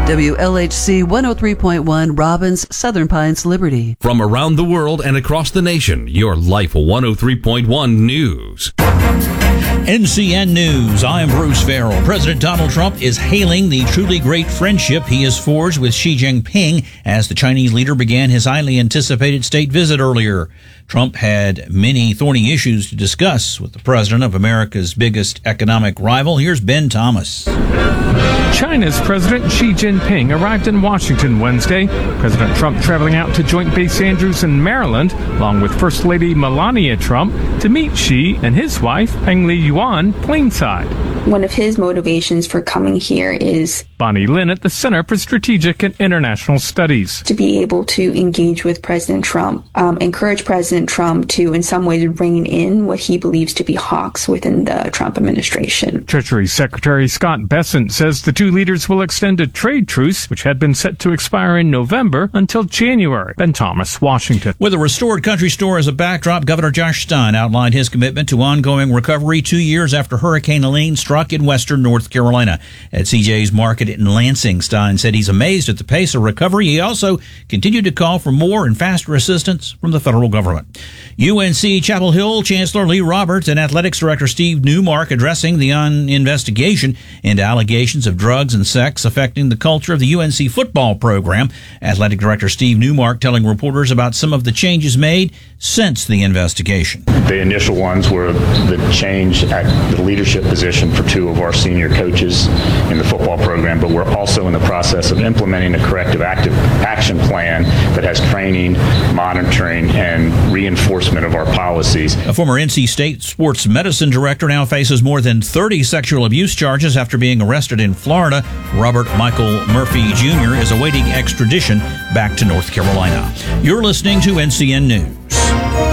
WLHC 103.1 Robbins, Southern Pines, Liberty. From around the world and across the nation, your Life 103.1 News. NCN News, I'm Bruce Farrell. President Donald Trump is hailing the truly great friendship he has forged with Xi Jinping as the Chinese leader began his highly anticipated state visit earlier. Trump had many thorny issues to discuss with the president of America's biggest economic rival. Here's Ben Thomas. China's President Xi Jinping arrived in Washington Wednesday. President Trump traveling out to Joint Base Andrews in Maryland, along with First Lady Melania Trump, to meet Xi and his wife, Peng Liyuan, Plainside. One of his motivations for coming here is Bonnie Lin at the Center for Strategic and International Studies. To be able to engage with President Trump, encourage President Trump to, in some ways, rein in what he believes to be hawks within the Trump administration. Treasury Secretary Scott Bessent says the two leaders will extend a trade truce, which had been set to expire in November, until January. Ben Thomas, Washington. With a restored country store as a backdrop, Governor Josh Stein outlined his commitment to ongoing recovery 2 years after Hurricane Helene struck in western North Carolina. At CJ's Market in Lansing, Stein said he's amazed at the pace of recovery. He also continued to call for more and faster assistance from the federal government. UNC Chapel Hill Chancellor Lee Roberts and Athletics Director Steve Newmark addressing the investigation into allegations of drugs and sex affecting the culture of the UNC football program. Athletic Director Steve Newmark telling reporters about some of the changes made since the investigation. The initial ones were the change at the leadership position for two of our senior coaches in the football program, but we're also in the process of implementing a corrective action plan that has training, monitoring, and reinforcement of our policies. A former NC State sports medicine director now faces more than 30 sexual abuse charges after being arrested in Florida. Robert Michael Murphy Jr. is awaiting extradition back to North Carolina. You're listening to NCN News.